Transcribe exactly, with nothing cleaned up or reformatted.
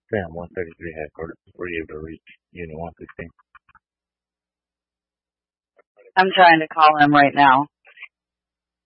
Damn, one thirty-three headquarters. Were you able to reach Unit one sixteen? I'm trying to call him right now.